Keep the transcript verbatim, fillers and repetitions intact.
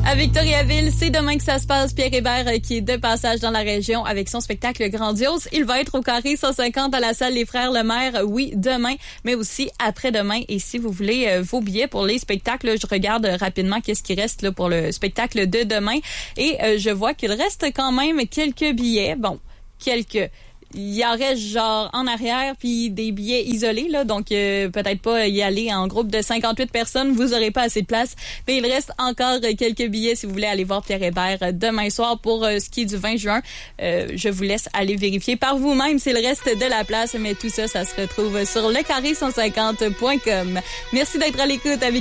À Victoriaville, c'est demain que ça se passe. Pierre Hébert qui est de passage dans la région avec son spectacle grandiose. Il va être au carré cent cinquante à la salle Les Frères Lemaire, oui, demain, mais aussi après-demain. Et si vous voulez euh, vos billets pour les spectacles, je regarde rapidement qu'est-ce qui reste là, pour le spectacle de demain. Et euh, je vois qu'il reste quand même quelques billets. Bon, quelques... Il y en reste genre en arrière puis des billets isolés là, donc euh, peut-être pas y aller en groupe de cinquante-huit personnes, vous aurez pas assez de place, mais il reste encore quelques billets si vous voulez aller voir Pierre Hébert demain soir pour euh, ce qui est du vingt juin. Euh, je vous laisse aller vérifier par vous-même c'est le reste de la place, mais tout ça, ça se retrouve sur le carré cent cinquante point com. Merci d'être à l'écoute avec